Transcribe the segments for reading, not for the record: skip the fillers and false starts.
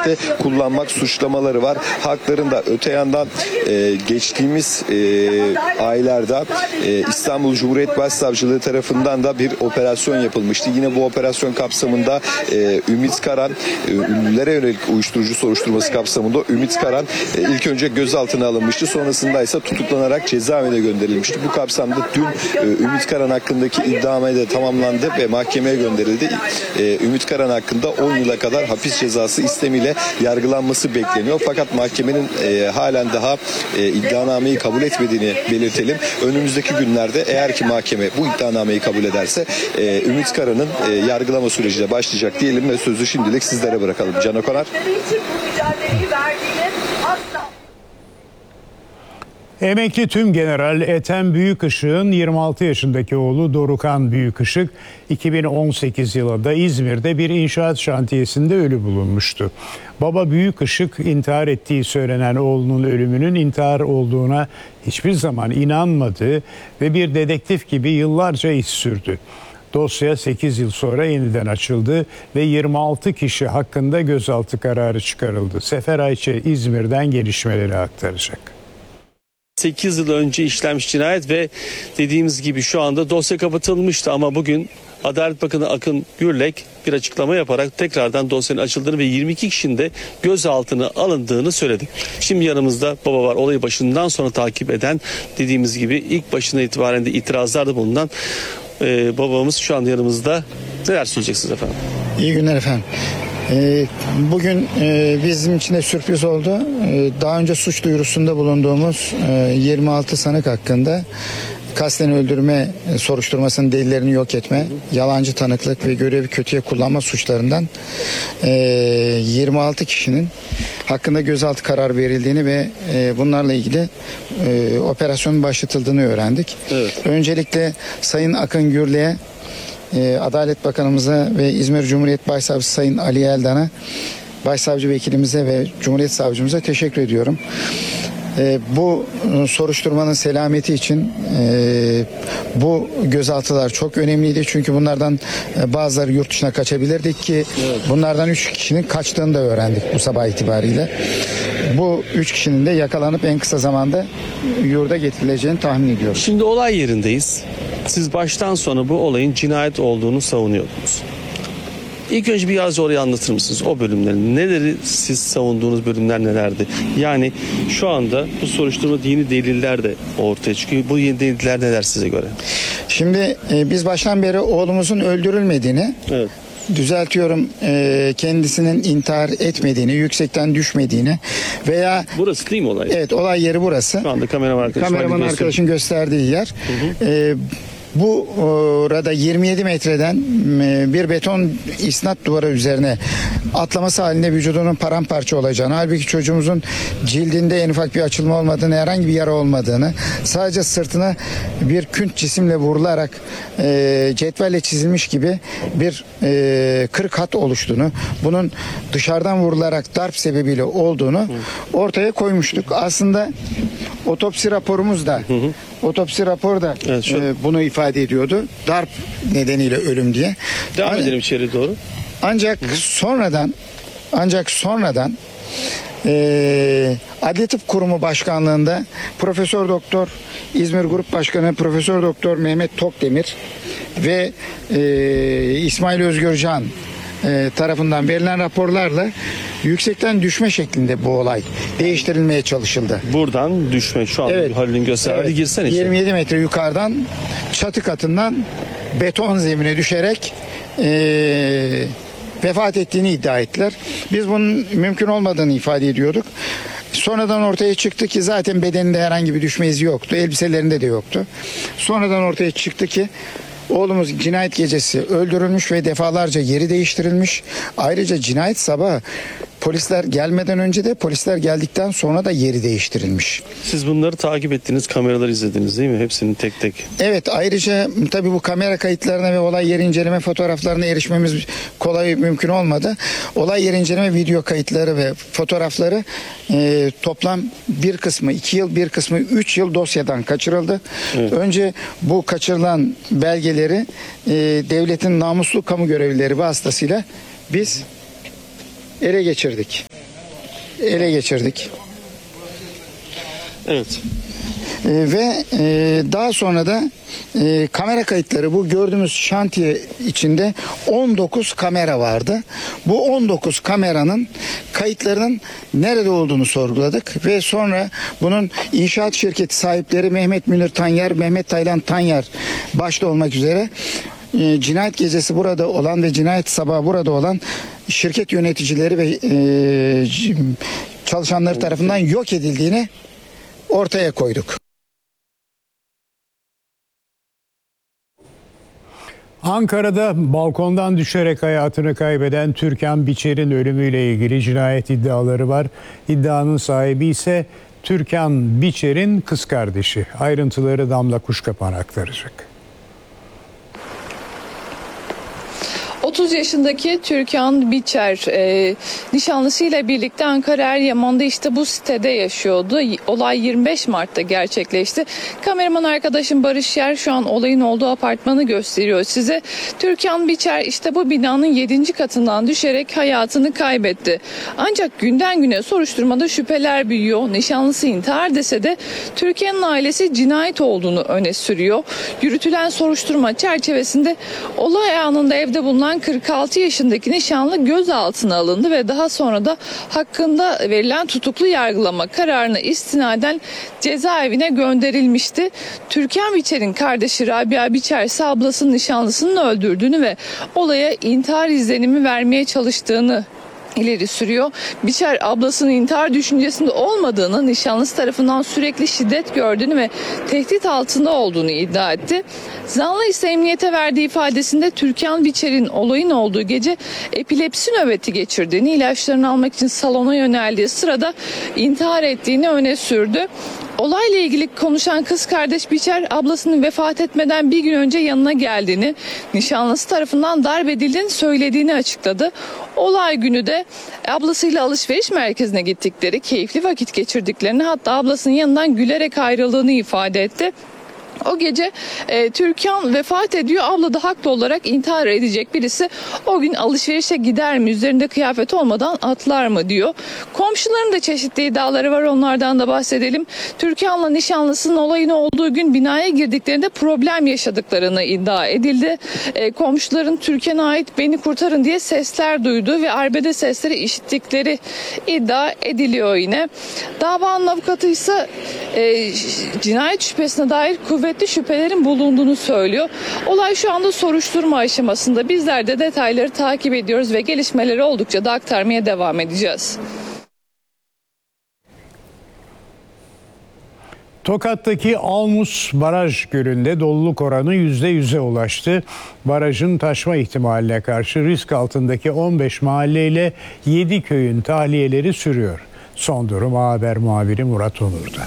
madde kullanmak suçlamaları var. Haklarında öte yandan geçtiğimiz aylarda İstanbul Cumhuriyet Başsavcılığı tarafından da bir operasyon yapılmıştı. Yine bu operasyon kapsamında Ümit Karan, ünlülere yönelik uyuşturucu soruşturması kapsamında Ümit Karan ilk önce gözaltına alınmıştı. Sonrasında ise tutuklanarak cezaevine gönderilmişti. Bu kapsamda dün Ümit Karan hakkındaki iddianame de tamamlandı ve mahkemeye gönderildi. Ümit Karan hakkında 10 yıla kadar hapis cezası istemiyle yargılanması bekleniyor. Fakat mahkemenin halen daha iddianameyi kabul etmediğini belirtelim. Önümüzdeki günlerde eğer ki mahkeme bu iddianameyi kabul ederse Ümit Karan'ın yargılama süreci de başlayacak diyelim ve sözü şimdilik sizlere bırakalım. Can Okonar. Emekli Tümgeneral Ethem Büyükışık'ın 26 yaşındaki oğlu Dorukhan Büyükışık 2018 yılında İzmir'de bir inşaat şantiyesinde ölü bulunmuştu. Baba Büyükışık intihar ettiği söylenen oğlunun ölümünün intihar olduğuna hiçbir zaman inanmadı ve bir dedektif gibi yıllarca iz sürdü. Dosya 8 yıl sonra yeniden açıldı ve 26 kişi hakkında gözaltı kararı çıkarıldı. Sefer Ayçe İzmir'den gelişmeleri aktaracak. 8 yıl önce işlenmiş cinayet ve dediğimiz gibi şu anda dosya kapatılmıştı ama bugün Adalet Bakanı Akın Gürlek bir açıklama yaparak tekrardan dosyanın açıldığını ve 22 kişinin de gözaltına alındığını söyledi. Şimdi yanımızda baba var, olayı başından sonra takip eden, dediğimiz gibi ilk başına itibaren de itirazlarda bulunan babamız şu anda yanımızda. Neler söyleyeceksiniz efendim? İyi günler efendim. Bugün bizim için de sürpriz oldu. Daha önce suç duyurusunda bulunduğumuz 26 sanık hakkında kasten öldürme soruşturmasının delillerini yok etme, yalancı tanıklık ve görevi kötüye kullanma suçlarından 26 kişinin hakkında gözaltı kararı verildiğini ve bunlarla ilgili operasyonun başlatıldığını öğrendik. Evet. Öncelikle Sayın Akın Gürlek'e, Adalet Bakanımıza ve İzmir Cumhuriyet Başsavcısı Sayın Ali Eldan'a, Başsavcı Vekilimize ve Cumhuriyet Savcımıza teşekkür ediyorum. Bu soruşturmanın selameti için bu gözaltılar çok önemliydi. Çünkü bunlardan bazıları yurt dışına kaçabilirdi ki bunlardan 3 kişinin kaçtığını da öğrendik bu sabah itibariyle. Bu 3 kişinin de yakalanıp en kısa zamanda yurda getirileceğini tahmin ediyoruz. Şimdi olay yerindeyiz. Siz baştan sona bu olayın cinayet olduğunu savunuyordunuz. İlk önce biraz orayı anlatır mısınız? O bölümleri, neleri siz savunduğunuz bölümler nelerdi? Yani şu anda bu soruşturma dini deliller de ortaya çıkıyor. Bu yeni deliller neler size göre? Şimdi biz baştan beri oğlumuzun öldürülmediğini, evet, düzeltiyorum, kendisinin intihar etmediğini, yüksekten düşmediğini veya... Burası değil mi olay? Evet, olay yeri burası. Şu anda kameraman arkadaşın gösterdiği yer. Hı hı. Burada 27 metreden bir beton isnat duvarı üzerine atlaması halinde vücudunun paramparça olacağını, halbuki çocuğumuzun cildinde en ufak bir açılma olmadığını, herhangi bir yara olmadığını, sadece sırtına bir künt cisimle vurularak cetvelle çizilmiş gibi bir kırık hat oluştuğunu, bunun dışarıdan vurularak darp sebebiyle olduğunu ortaya koymuştuk. Aslında otopsi raporumuz da otopsi raporu da evet, bunu ifade ediyordu. Darp nedeniyle ölüm diye. Devam edelim içeri doğru. Ancak sonradan Adli Tıp Kurumu Başkanlığında Profesör Doktor İzmir Grup Başkanı Profesör Doktor Mehmet Tokdemir ve İsmail Özgürcan tarafından verilen raporlarla yüksekten düşme şeklinde bu olay değiştirilmeye çalışıldı. Buradan düşme şu an evet, Halil'in gösterdiği, evet, girsene. 27 metre yukarıdan çatı katından beton zemine düşerek vefat ettiğini iddia ettiler. Biz bunun mümkün olmadığını ifade ediyorduk. Sonradan ortaya çıktı ki zaten bedeninde herhangi bir düşme izi yoktu. Elbiselerinde de yoktu. Sonradan ortaya çıktı ki oğlumuz cinayet gecesi öldürülmüş ve defalarca yeri değiştirilmiş. Ayrıca cinayet sabahı polisler gelmeden önce de, polisler geldikten sonra da yeri değiştirilmiş. Siz bunları takip ettiniz, kameraları izlediniz değil mi? Hepsini tek tek. Evet, ayrıca tabii bu kamera kayıtlarına ve olay yeri inceleme fotoğraflarına erişmemiz kolay mümkün olmadı. Olay yeri inceleme video kayıtları ve fotoğrafları toplam bir kısmı 2 yıl, bir kısmı 3 yıl dosyadan kaçırıldı. Evet. Önce bu kaçırılan belgeleri devletin namuslu kamu görevlileri vasıtasıyla biz ele geçirdik. ele geçirdik. Evet. Ve daha sonra da kamera kayıtları, bu gördüğümüz şantiye içinde 19 kamera vardı. Bu 19 kameranın kayıtlarının nerede olduğunu sorguladık ve sonra bunun inşaat şirketi sahipleri Mehmet Münir Tanyer, Mehmet Taylan Tanyer başta olmak üzere cinayet gecesi burada olan ve cinayet sabahı burada olan şirket yöneticileri ve çalışanları tarafından yok edildiğini ortaya koyduk. Ankara'da balkondan düşerek hayatını kaybeden Türkan Biçer'in ölümüyle ilgili cinayet iddiaları var. İddianın sahibi ise Türkan Biçer'in kız kardeşi. Ayrıntıları Damla Kuşkapan aktaracak. 30 yaşındaki Türkan Biçer nişanlısıyla birlikte Ankara Eryaman'da işte bu sitede yaşıyordu. Olay 25 Mart'ta gerçekleşti. Kameraman arkadaşım Barış Yer şu an olayın olduğu apartmanı gösteriyor size. Türkan Biçer işte bu binanın 7. katından düşerek hayatını kaybetti. Ancak günden güne soruşturmada şüpheler büyüyor. Nişanlısı intihar dese de Türkan'ın ailesi cinayet olduğunu öne sürüyor. Yürütülen soruşturma çerçevesinde olay anında evde bulunan 46 yaşındaki nişanlı gözaltına alındı ve daha sonra da hakkında verilen tutuklu yargılama kararına istinaden cezaevine gönderilmişti. Türkan Biçer'in kardeşi Rabia Biçer ise ablasının nişanlısının öldürdüğünü ve olaya intihar izlenimi vermeye çalıştığını ileri sürüyor. Biçer ablasının intihar düşüncesinde olmadığını, nişanlısı tarafından sürekli şiddet gördüğünü ve tehdit altında olduğunu iddia etti. Zanlı ise emniyete verdiği ifadesinde Türkan Biçer'in olayın olduğu gece epilepsi nöbeti geçirdiğini, ilaçlarını almak için salona yöneldiği sırada intihar ettiğini öne sürdü. Olayla ilgili konuşan kız kardeş Biçer, ablasının vefat etmeden bir gün önce yanına geldiğini, nişanlısı tarafından darp edildiğini söylediğini açıkladı. Olay günü de ablasıyla alışveriş merkezine gittikleri, keyifli vakit geçirdiklerini, hatta ablasının yanından gülerek ayrıldığını ifade etti. O gece Türkan vefat ediyor. Abla da haklı olarak intihar edecek birisi o gün alışverişe gider mi? Üzerinde kıyafet olmadan atlar mı diyor. Komşuların da çeşitli iddiaları var. Onlardan da bahsedelim. Türkan'la nişanlısının olayın olduğu gün binaya girdiklerinde problem yaşadıklarını iddia edildi. Komşuların Türkan'a ait "beni kurtarın" diye sesler duyduğu ve arbede sesleri işittikleri iddia ediliyor yine. Davanın avukatı ise cinayet şüphesine dair kuvvetli şüphelerin bulunduğunu söylüyor. Olay şu anda soruşturma aşamasında. Bizler de detayları takip ediyoruz ve gelişmeleri oldukça da aktarmaya devam edeceğiz. Tokat'taki Almus Baraj Gölü'nde doluluk oranı %100'e ulaştı. Barajın taşma ihtimaline karşı risk altındaki 15 mahalleyle 7 köyün tahliyeleri sürüyor. Son durum Haber muhabiri Murat Onur'da.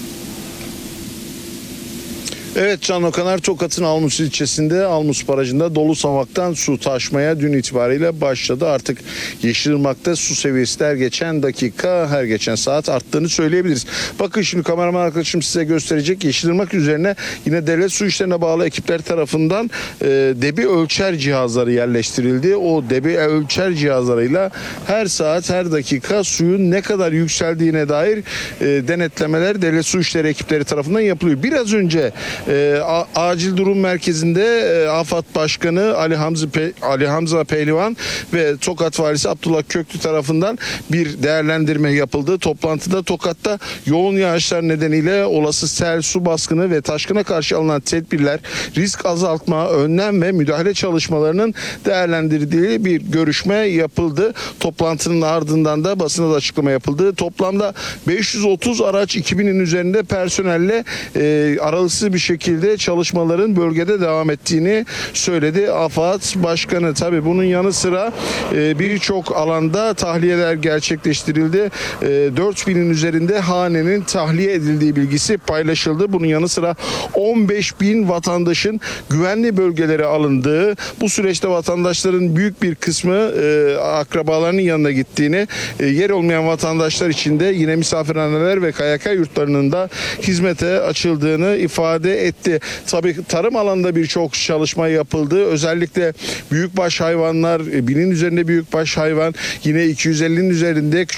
Evet, Can Okanar, Tokat'ın Almus ilçesinde Almus Barajı'nda dolu savaktan su taşmaya dün itibariyle başladı. Artık Yeşilırmak'ta su seviyesi her geçen dakika, her geçen saat arttığını söyleyebiliriz. Bakın şimdi kameraman arkadaşım size gösterecek. Yeşilırmak üzerine yine devlet su işlerine bağlı ekipler tarafından debi ölçer cihazları yerleştirildi. O debi ölçer cihazlarıyla her saat, her dakika suyun ne kadar yükseldiğine dair denetlemeler devlet su işleri ekipleri tarafından yapılıyor. Biraz önce acil durum merkezinde AFAD Başkanı Ali Hamza Pehlivan ve Tokat Valisi Abdullah Köklü tarafından bir değerlendirme yapıldı. Toplantıda Tokat'ta yoğun yağışlar nedeniyle olası sel, su baskını ve taşkına karşı alınan tedbirler, risk azaltma, önlem ve müdahale çalışmalarının değerlendirildiği bir görüşme yapıldı. Toplantının ardından da basına da açıklama yapıldı. Toplamda 530 araç, 2000'in üzerinde personelle aralıksız bir şekilde çalışmaların bölgede devam ettiğini söyledi AFAD Başkanı. Tabii bunun yanı sıra birçok alanda tahliyeler gerçekleştirildi. 4000'in üzerinde hanenin tahliye edildiği bilgisi paylaşıldı. Bunun yanı sıra 15.000 vatandaşın güvenli bölgelere alındığı, bu süreçte vatandaşların büyük bir kısmı akrabalarının yanına gittiğini, yer olmayan vatandaşlar için de yine misafirhaneler ve KYK yurtlarının da hizmete açıldığını ifade etti. Tabii tarım alanında birçok çalışma yapıldı. Özellikle büyükbaş hayvanlar, 1000'in üzerinde büyükbaş hayvan, yine 250'nin üzerinde